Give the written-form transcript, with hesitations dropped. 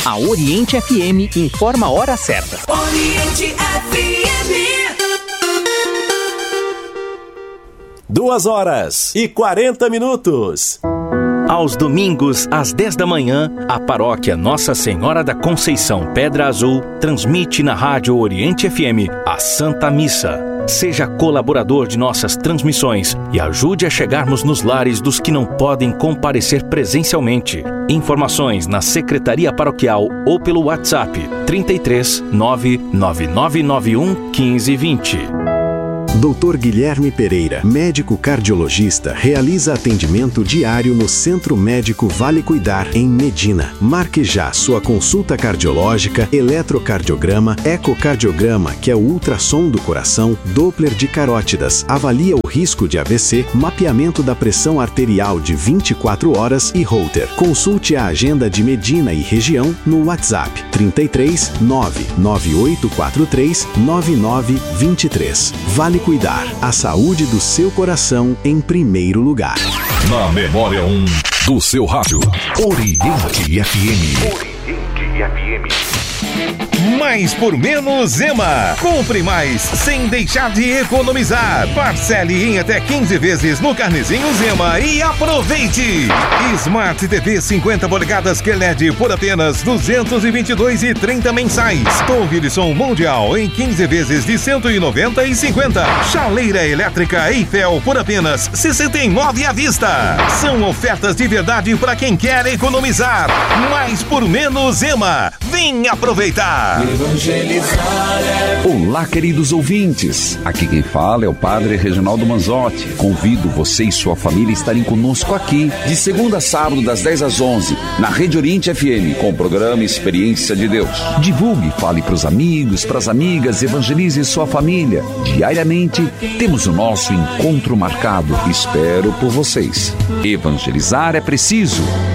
A Oriente FM informa a hora certa. Oriente FM. 2h40. Aos domingos, às 10 da manhã, a paróquia Nossa Senhora da Conceição Pedra Azul transmite na Rádio Oriente FM a Santa Missa. Seja colaborador de nossas transmissões e ajude a chegarmos nos lares dos que não podem comparecer presencialmente. Informações na Secretaria Paroquial ou pelo WhatsApp 33 99991 1520. Dr. Guilherme Pereira, médico cardiologista, realiza atendimento diário no Centro Médico Vale Cuidar, em Medina. Marque já sua consulta cardiológica, eletrocardiograma, ecocardiograma, que é o ultrassom do coração, Doppler de carótidas, avalia o risco de AVC, mapeamento da pressão arterial de 24 horas e Holter. Consulte a agenda de Medina e região no WhatsApp 33 99843 9923. Vale Cuidar, a saúde do seu coração em primeiro lugar. Na memória 1 do seu rádio, Oriente FM. Oriente FM. Mais por menos Ema. Compre mais sem deixar de economizar. Parcele em até 15 vezes no carnezinho Zema e aproveite. Smart TV 50 polegadas QLED por apenas R$ 222,30 mensais. Torre de som mundial em 15 vezes de R$ 190,50. Chaleira elétrica Eiffel por apenas R$ 69 à vista. São ofertas de verdade para quem quer economizar. Mais por menos Ema. Vem aproveitar. Olá, queridos ouvintes. Aqui quem fala é o Padre Reginaldo Manzotti. Convido você e sua família a estarem conosco aqui, de segunda a sábado, das 10 às 11, na Rede Oriente FM, com o programa Experiência de Deus. Divulgue, fale para os amigos, para as amigas, evangelize sua família. Diariamente, temos o nosso encontro marcado. Espero por vocês. Evangelizar é preciso.